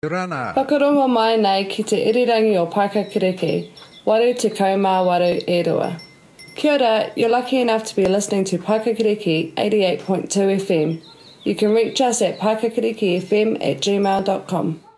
Rana. Whakarongo mai nei ki te irirangi o Paikakiriki, waru te kaumā waru e rua. Kia ora, you're lucky enough to be listening to Paikakiriki 88.2 FM. You can reach us at paikakirikifm@gmail.com.